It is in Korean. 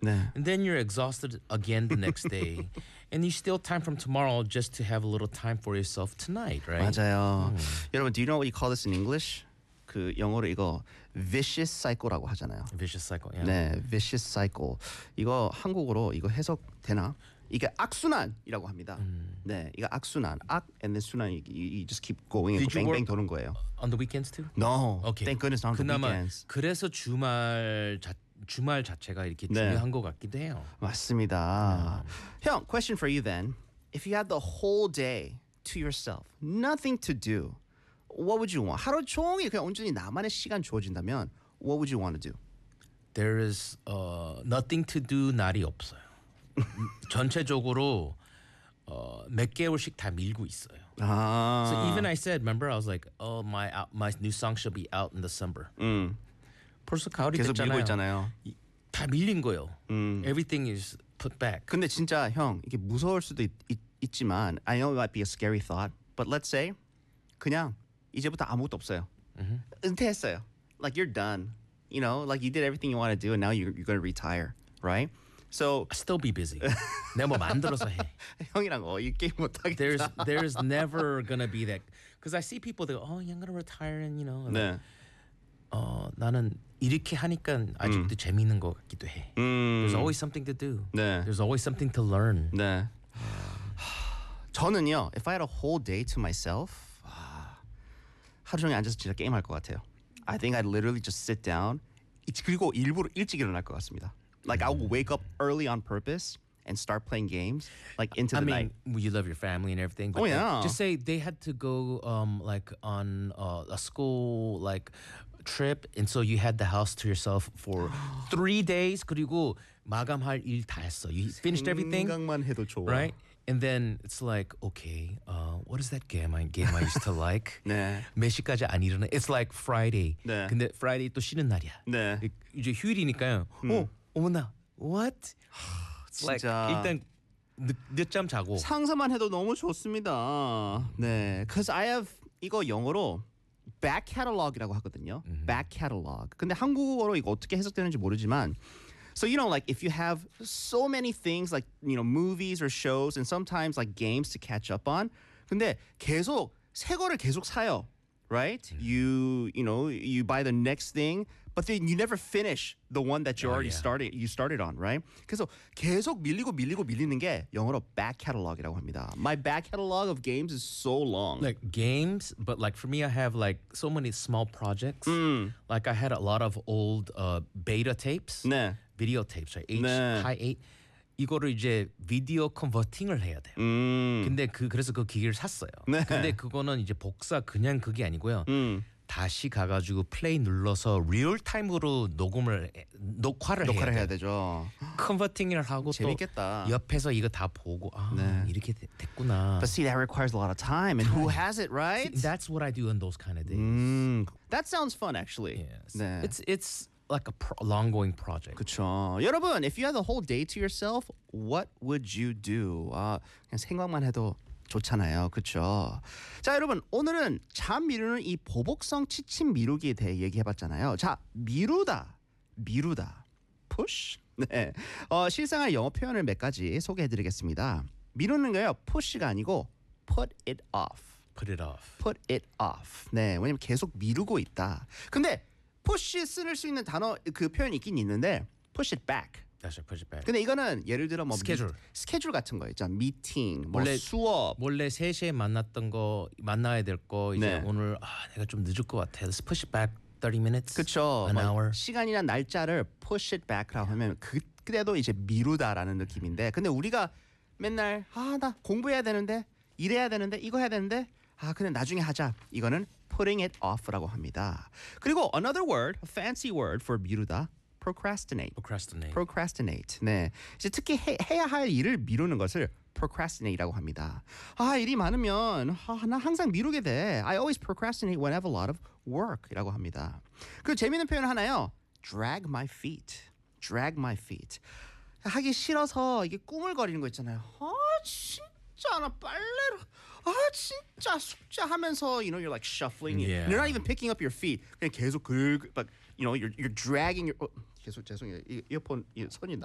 네. And then you're exhausted again the next day. And you still time from tomorrow just to have a little time for yourself tonight, right? 맞아요. 여러분, do you know what you call this in English? 그 영어로 이거 vicious cycle라고 하잖아요. Vicious cycle. Yeah. 네, vicious cycle. 이거 한국어로 이거 해석되나? 이게 악순환이라고 합니다. 네, 이거 악순환. 악 and then 순환. You just keep going. Did you 뱅뱅 work 도는 거예요. On the weekends too? No. Okay. Thank goodness not on the 그나마 weekends. 그래서 주말 자체가 이렇게 네. 중요한 것 같기도 해요. 맞습니다. 형, question for you then. If you had the whole day to yourself, nothing to do, what would you want? 하루 종일 그냥 온전히 나만의 시간 주어진다면 what would you want to do? There is nothing to do 날이 없어요. 전체적으로 몇 개월씩 다 밀고 있어요. 아. So even I said, remember, I was like, oh, my new song should be out in December. 벌써 가을이 계속 됐잖아요. 밀고 있잖아요. 다 밀린 거예요. Everything is put back. 근데 진짜 형 이게 무서울 수도 있지만 I know it might be a scary thought, but let's say 그냥 이제부터 아무것도 없어요. 은퇴했어요. Like you're done. You know, like you did everything you want to do, and now you're going to retire, right? So Still be busy. 내가 뭐 만들어서 해. 형이랑 이 게임 못 하겠다. There's never gonna be that. Because I see people that go, oh, I'm gonna retire, and you know. 네. 나는 이렇게 하니까 아직도 재미있는 것 같기도 해. There's always something to do. 네. There's always something to learn. 네. 저는요, if I had a whole day to myself, 하루 종일 앉아서 진짜 게임할 것 같아요. I think I'd literally just sit down. 그리고 일부러 일찍 일어날 것 같습니다. Like I will wake up early on purpose and start playing games like into the night. You love your family and everything. But Oh, yeah. just say they had to go like on a school like trip, and so you had the house to yourself for 3 days. 그리고 마감할 일 다 했어. You finished everything. 생각만 해도 좋아. Right? And then it's like, okay, what is that game I used to like? 네. 몇 시까지 안 일어나? It's like Friday. 네. 근데 Friday 또 쉬는 날이야. 네. 이제 휴일이니까요. 어머나, what? Like, 진짜. 일단 늦잠 자고. 상상만 해도 너무 좋습니다. 네, cause I have 이거 영어로 back catalog이라고 하거든요. back catalog. 근데 한국어로 이거 어떻게 해석되는지 모르지만, so you know, like if you have so many things like you know movies or shows and sometimes like games to catch up on, 근데 계속 새 거를 계속 사요. Right? You know, you buy the next thing, but then you never finish the one that you already started on, right? 그래서 계속 밀리는 게 영어로 back catalog이라고 합니다. My back catalog of games is so long. Like games, but like for me, I have like so many small projects. Like I had a lot of old beta tapes, 네. video tapes, right? 네. High 8. 이거를 이제 비디오 컨버팅을 해야 돼요. 근데 그래서 그 기계를 샀어요. 네. 근데 그거는 이제 복사 그냥 그게 아니고요. 다시 가가지고 플레이 눌러서 리얼 타임으로 녹화를 해야 해야 돼요. 되죠. 컨버팅을 하고 재밌겠다. 또 옆에서 이거 다 보고 네. 이렇게 됐구나. But see, that requires a lot of time, and who has it, right? That's what I do on those kind of days. That sounds fun, actually. Yes. 네. It's like a long-going project. 그쵸. 여러분, if you had the whole day to yourself, what would you do? 그냥 생각만 해도 좋잖아요. 그쵸? 자, 여러분, 오늘은 잠 미루는 이 보복성 취침 미루기에 대해 얘기해봤잖아요. 자, 미루다. push? 네. 실생활 영어 표현을 몇 가지 소개해드리겠습니다. 미루는 거요, push가 아니고 put it off. Put it off. Put it off. 네, 왜냐면 계속 미루고 있다. 근데 push 쓸 수 있는 단어 그 표현이 있긴 있는데 push it back. That's right, push it back. 근데 이거는 예를 들어 뭐 스케줄. 스케줄 같은 거 있잖아. 미팅, 뭐 원래 수업. 원래 3시에 만나야 될 거 이제 네. 오늘 내가 좀 늦을 것 같아. Let's push it back 30 minutes. 그렇죠. An hour. 시간이나 날짜를 push it back라고 하면 그때도 이제 미루다라는 느낌인데, 근데 우리가 맨날 나 공부해야 되는데, 일해야 되는데, 이거 해야 되는데, 근데 나중에 하자. 이거는 putting it off라고 합니다. 그리고 another word, a fancy word for 미루다, procrastinate. procrastinate. 네. 이제 특히 해야 할 일을 미루는 것을 procrastinate라고 합니다. 일이 많으면 나 항상 미루게 돼. I always procrastinate when I have a lot of work이라고 합니다. 그 재미있는 표현 하나요. drag my feet. 하기 싫어서 이게 꾸물거리는 거 있잖아요. 진짜 나 빨래로 진짜 숙제 하면서 you know you're like shuffling. Yeah. You're not even picking up your feet. 그냥 계속 but you know you're dragging your 죄송해요. 이어폰 선이